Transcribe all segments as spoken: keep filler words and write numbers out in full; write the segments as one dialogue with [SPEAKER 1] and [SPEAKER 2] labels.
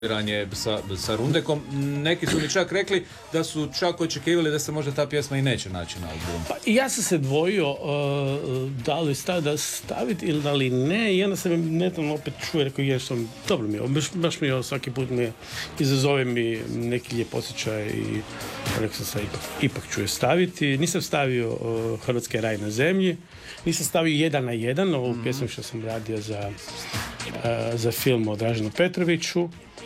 [SPEAKER 1] Sa, sa Rundekom. Neki su mi čak rekli da su čak očekivali da se možda ta pjesma i neće naći na albumu.
[SPEAKER 2] Pa ja sam se dvojio uh, da li stav, da staviti ili da li ne, i onda sam netom opet čuo, rekao je sam, dobro mi je, baš, baš mi je svaki put me izazove mi neki lijep osjećaj i rekao sam se ipak, ipak ću je staviti. Nisam stavio uh, Hrvatske raj na zemlji, nisam stavio jedan na jedan, ovu mm-hmm. pjesmu što sam radio za, uh, za film o Draženu Petroviću.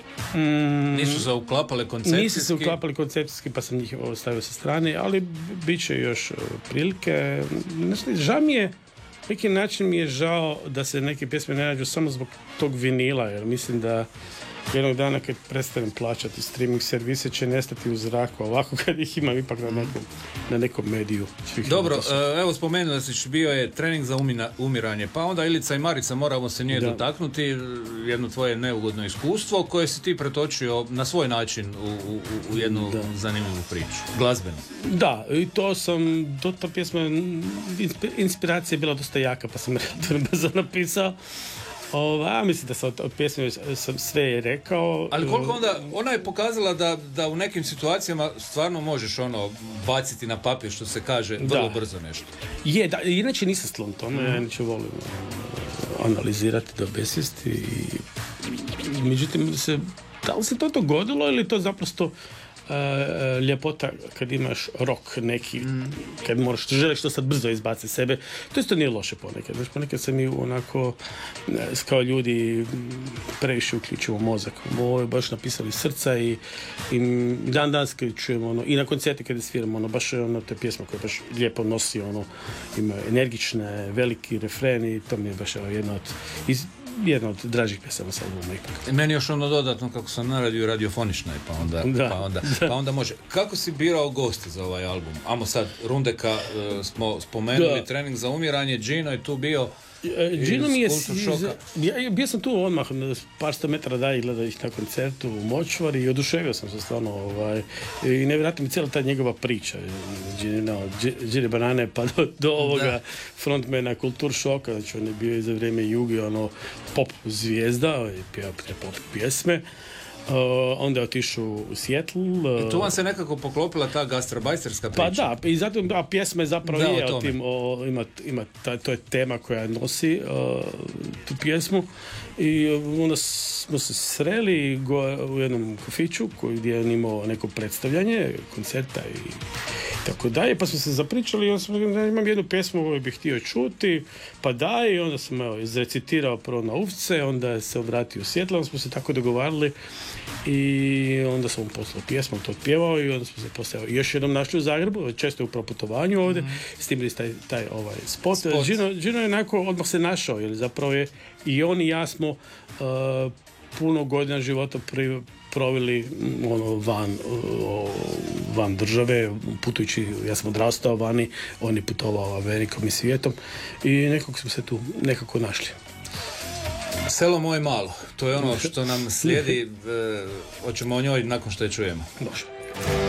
[SPEAKER 1] Mm, nisu se uklapale koncepcijski?
[SPEAKER 2] Nisu se uklapali koncepcijski, pa sam njih stavio sa strane, ali bit će još prilike. Znači, žao mi je, neki način mi je žao da se neke pjesme ne nađu samo zbog tog vinila, jer mislim da jednog dana kad prestanem plaćati streaming servise će nestati u zraku, ovako kad ih imam ipak na nekom, na nekom mediju.
[SPEAKER 1] Dobro, evo spomenula si, bio je trening za umina, umiranje, pa onda Ilica i Marica, moramo se nije da. dotaknuti, jedno tvoje neugodno iskustvo koje si ti pretočio na svoj način u, u, u jednu da. zanimljivu priču, glazbenu.
[SPEAKER 2] Da, i to sam, to, ta pjesma, inspiracija je bila dosta jaka, pa sam relativno brzo napisao. Ova, mislim da sam od pjesme sam sve rekao.
[SPEAKER 1] Ali koliko onda, ona je pokazala da, da u nekim situacijama stvarno možeš ono baciti na papir, što se kaže, vrlo da. brzo nešto.
[SPEAKER 2] Je, da, inače nisam sklon tome, mm. ja inače volim analizirati do besvijesti i međutim se, da li se to dogodilo ili to zaprosto Uh, ljepota kad imaš rok neki, mm. kad moraš, želiš to sad brzo izbaciti sebe, to isto nije loše ponekad. Znači, ponekad se mi onako kao ljudi previše uključimo mozak. Ovo je baš napisali srca i, i dan danas kad čujemo ono, i na koncerti kada sviramo ono, baš ono, te pjesme koje baš lijepo nosi, ono, ima energične, veliki refren i to mi je baš evo, jedna od iz, jedna od dražih pjesama sa albuma ipak.
[SPEAKER 1] Meni još ono dodatno kako sam na radiju radiofonična je, pa onda,
[SPEAKER 2] da,
[SPEAKER 1] pa, onda,
[SPEAKER 2] da.
[SPEAKER 1] pa onda može. Kako si birao goste za ovaj album? Amo sad, Rundeka uh, smo spomenuli, da. trening za umiranje, Gino je tu bio.
[SPEAKER 2] Gino mi je, ja, bio sam tu odmah par sto metara dalje, gledao ih na koncertu u Močvari i oduševio sam se stvarno ovaj, i nevjerojatno mi cijela ta njegova priča Gino, Gino Banane pa do, do ovoga da. frontmana Kultur Šoka, znači on je bio i za vrijeme Juge ono pop zvijezda i pjeva pop pjesme. Uh, onda je otišao u Seattle. Uh,
[SPEAKER 1] I tu vam se nekako poklopila ta gastrobajsterska priča.
[SPEAKER 2] Pa da, i zato a pjesma je zapravo da, je o tim, o, ima, ima ta, to je tema koja nosi uh, tu pjesmu i onda smo se sreli go, u jednom kafiću koji gdje je imao neko predstavljanje koncerta i tako dalje, pa smo se zapričali i onda sam, ja imam jednu pjesmu koju bih htio čuti, pa da, i onda sam evo, izrecitirao prvo na uvce, onda se obratio u Seattle, onda smo se tako dogovarali i onda sam mu poslao pjesmu, to otpjevao i onda smo se poslao još jednom našli u Zagrebu, često u proputovanju ovdje, mm. snimili taj, taj ovaj spot. spot. Gino, Gino je onako odmah se našao, jer zapravo je i on i ja smo uh, puno godina života pri, proveli ono, van, uh, van države, putujući, ja sam odrastao vani, on je putovao Amerikom i svijetom i nekako smo se tu nekako našli.
[SPEAKER 1] Selo moje malo, to je ono što nam slijedi, e, hoćemo o njoj nakon što je čujemo.
[SPEAKER 2] Može.